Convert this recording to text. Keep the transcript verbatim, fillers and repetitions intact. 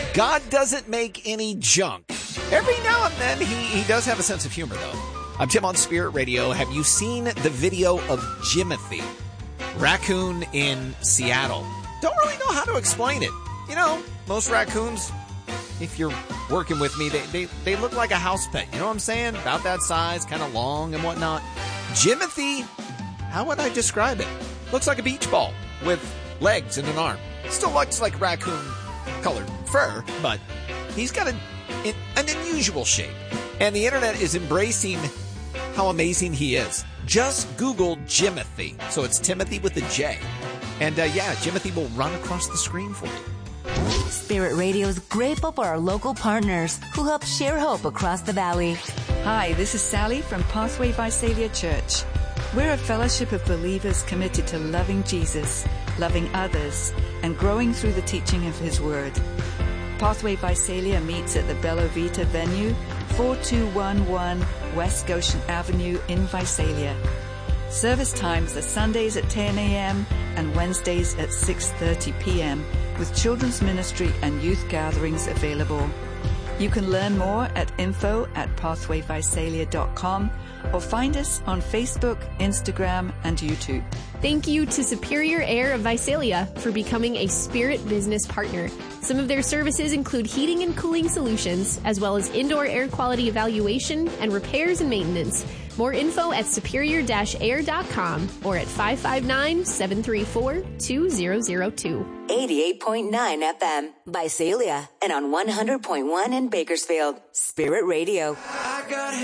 God doesn't make any junk. Every now and then, he, he does have a sense of humor, though. I'm Tim on Spirit Radio. Have you seen the video of Jimothy, raccoon in Seattle? Don't really know how to explain it. You know, most raccoons, if you're working with me, they, they, they look like a house pet. You know what I'm saying? About that size, kind of long and whatnot. Jimothy, how would I describe it? Looks like a beach ball with legs and an arm. Still looks like raccoon-colored fur, but he's got a, an unusual shape. And the internet is embracing how amazing he is. Just Google Jimothy. So it's Timothy with a J. And uh, yeah, Jimothy will run across the screen for you. Spirit Radio is grateful for our local partners who help share hope across the valley. Hi, this is Sally from Pathway Visalia Church. We're a fellowship of believers committed to loving Jesus, loving others, and growing through the teaching of His Word. Pathway Visalia meets at the Bella Vita venue, four two one one West Goshen Avenue in Visalia. Service times are Sundays at ten a.m. and Wednesdays at six thirty p.m. with children's ministry and youth gatherings available. You can learn more at info at pathway visalia dot com or find us on Facebook, Instagram, and YouTube. Thank you to Superior Air of Visalia for becoming a Spirit business partner. Some of their services include heating and cooling solutions, as well as indoor air quality evaluation and repairs and maintenance. More info at superior dash air dot com or at five five nine, seven three four, two zero zero two. eighty-eight point nine F M, Visalia, and on one hundred point one in Bakersfield. Spirit Radio.